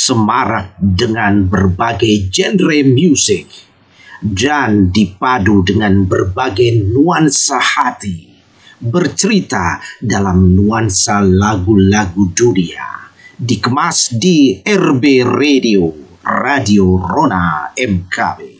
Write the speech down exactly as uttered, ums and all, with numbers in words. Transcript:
semarak dengan berbagai genre musik dan dipadu dengan berbagai nuansa hati, bercerita dalam nuansa lagu-lagu dunia, dikemas di R B Radio, Radio Rona M K B.